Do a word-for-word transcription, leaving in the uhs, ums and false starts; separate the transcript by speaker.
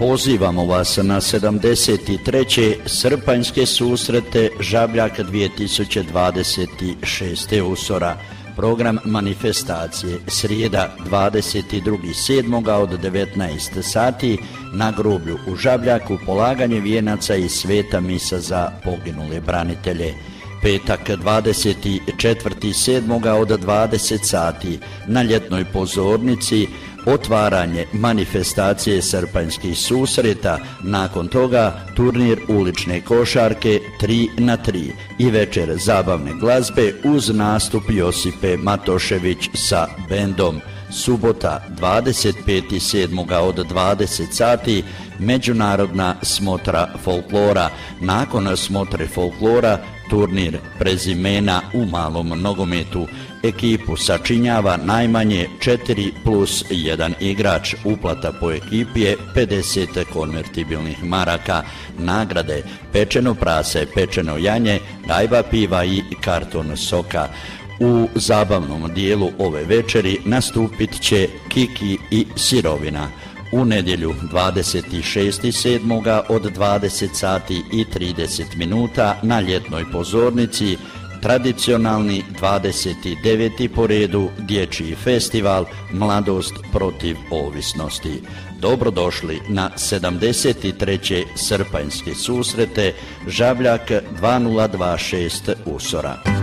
Speaker 1: Pozivamo vas na sedamdeset treće srpanjske susrete Žabljak dvije tisuće dvadeset šeste usora. Program manifestacije srijeda dvadeset drugog sedmog od devetnaest sati na groblju u Žabljaku polaganje vijenaca i sveta misa za poginule branitelje. Petak dvadeset četvrtog sedmog od dvadeset sati na ljetnoj pozornici otvaranje manifestacije srpanjskih susreta, nakon toga turnir ulične košarke tri na tri i večer zabavne glazbe uz nastup Josipe Matošević sa bendom. Subota dvadeset petog sedmog od dvadeset sati međunarodna smotra folklora. Nakon smotre folklora turnir prezimena u malom nogometu. Ekipu sačinjava najmanje četiri plus jedan igrač. Uplata po ekipi je pedeset konvertibilnih maraka. Nagrade: pečeno prase, pečeno janje, gajba piva i karton soka. U zabavnom dijelu ove večeri nastupit će Kiki i Sirovina. U nedjelju dvadeset šestog sedmog od dvadeset sati i trideset minuta na ljetnoj pozornici tradicionalni dvadeset deveti po redu dječji festival Mladost protiv ovisnosti. Dobrodošli na sedamdeset treće srpanjske susrete Žabljak dvije tisuće dvadeset šest usora.